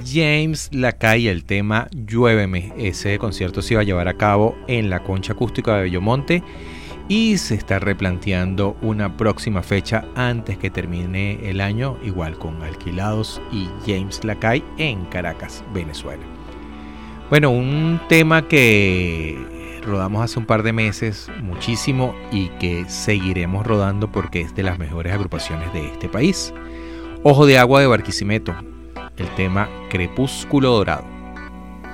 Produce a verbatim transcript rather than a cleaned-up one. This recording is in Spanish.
James Lacay y el tema Lluéveme. Ese concierto se iba a llevar a cabo en la Concha Acústica de Bellomonte y se está replanteando una próxima fecha antes que termine el año, igual con Alquilados y James Lacay en Caracas, Venezuela. Bueno, un tema que rodamos hace un par de meses muchísimo y que seguiremos rodando porque es de las mejores agrupaciones de este país. Ojo de Agua de Barquisimeto, el tema Crepúsculo Dorado.